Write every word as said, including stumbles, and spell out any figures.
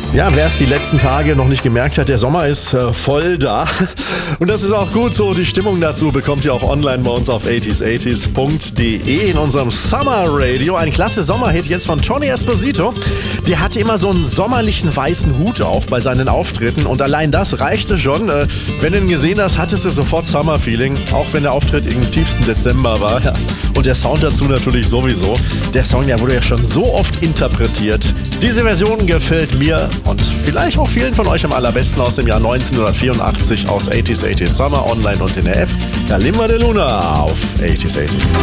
Ja, wer es die letzten Tage noch nicht gemerkt hat, der Sommer ist äh, voll da. Und das ist auch gut so. Die Stimmung dazu bekommt ihr auch online bei uns auf achtziger achtziger punkt de in unserem Summer Radio. Ein klasse Sommerhit jetzt von Tony Esposito. Der hatte immer so einen sommerlichen weißen Hut auf bei seinen Auftritten. Und allein das reichte schon. Äh, wenn du ihn gesehen hast, hattest du sofort Summer-Feeling. Auch wenn der Auftritt im tiefsten Dezember war. Ja. Und der Sound dazu natürlich sowieso. Der Song, der wurde ja schon so oft interpretiert. Diese Version gefällt mir und vielleicht auch vielen von euch am allerbesten aus dem Jahr neunzehnhundertvierundachtzig aus achtziger achtziger Summer online und in der App. Da Limba de Luna auf achtziger achtziger.